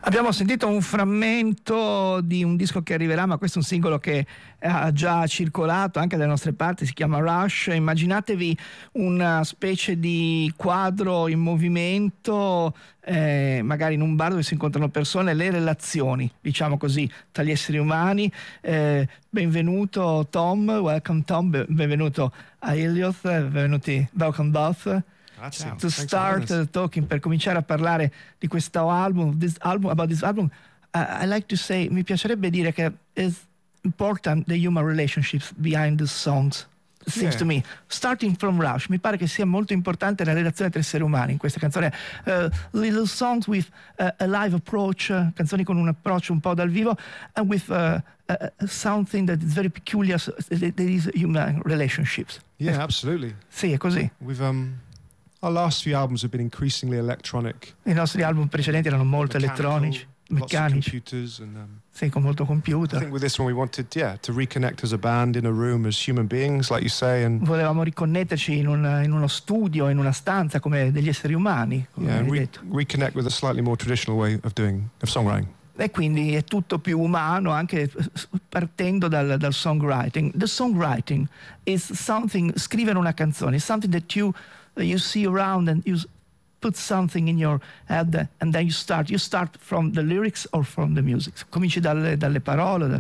Abbiamo sentito un frammento di un disco che arriverà, ma questo è un singolo che ha già circolato anche dalle nostre parti, si chiama Rush. Immaginatevi una specie di quadro in movimento, magari in un bar dove si incontrano persone, le relazioni, diciamo così, tra gli esseri umani. Benvenuto Tom, welcome Tom, benvenuto a Elliot, benvenuti, welcome both. Grazie. To start talking, per cominciare a parlare di questo album, about this album, I like to say, mi piacerebbe dire che it's important the human relationships behind the songs. Seems to me, starting from Rush, mi pare che sia molto importante la relazione tra esseri umani in questa canzone. Little songs with a live approach, canzoni con un approccio un po' dal vivo, and with something that is very peculiar, that is human relationships. Yeah, absolutely. Sì, è così. Our last few albums have been increasingly electronic. I nostri album precedenti erano molto elettronici, meccanici. Computers and, sì, con molto computer. I think with this one we wanted, to reconnect as a band in a room as human beings, like you say, and volevamo riconnetterci in uno studio, in una stanza come degli esseri umani, come hai detto. Reconnect with a slightly more traditional way of songwriting. E quindi è tutto più umano, anche partendo dal songwriting. The songwriting is something, scrivere una canzone, is something that you see around and you put something in your head and then you start from the lyrics or from the music. Cominci dalle parole.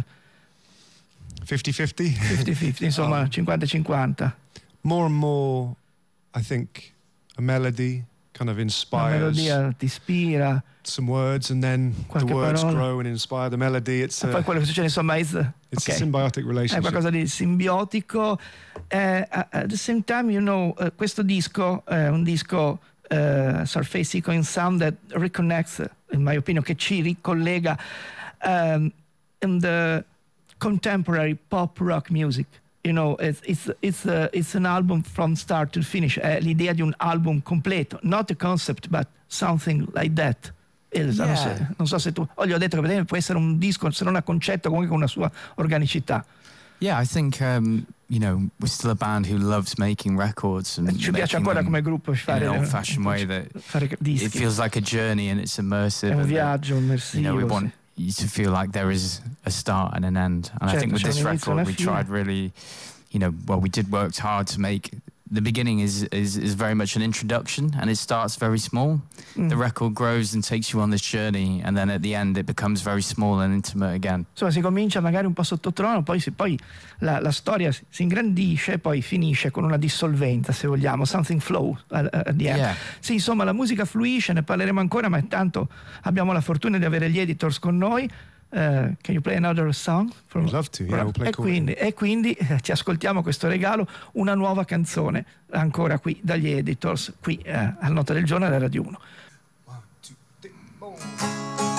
50-50? 50-50, insomma, 50-50. More and more, I think, a melody kind of inspires. La melodia ti ispira. Some words and then the words grow and inspire the melody. E poi quello che succede, insomma, it's a symbiotic relationship. È qualcosa di simbiotico. At the same time, questo disco è un disco Surface Sequence Sound that reconnects, in my opinion, che ci ricollega in the contemporary pop rock music. It's an album from start to finish. È l'idea di un album completo, not a concept, but something like that. Non so se tu gli ho detto che può essere un disco, se non a concetto, comunque con una sua organicità. Yeah, I think we're still a band who loves making records and ci piace ancora come gruppo fare in an old-fashioned way that it feels like a journey and it's immersive. È un viaggio immersivo. We want you to feel like there is a start and an end. And I think with this record we tried really, we did work hard to make. The beginning is very much an introduction and it starts very small. The record grows and takes you on this journey and then at the end it becomes very small and intimate again. Insomma, si comincia magari un po' sottotono, poi la storia si ingrandisce e poi finisce con una dissolvenza, se vogliamo, something flow at the end. Yeah. Sì, insomma, la musica fluisce, ne parleremo ancora, ma intanto abbiamo la fortuna di avere gli editors con noi. Can you play another song? I'd love to, yeah, we'll play e quindi ci ascoltiamo questo regalo, una nuova canzone, ancora qui dagli editors, qui al Notte del Giorno alla Radio 1. 1, 2, 3, 4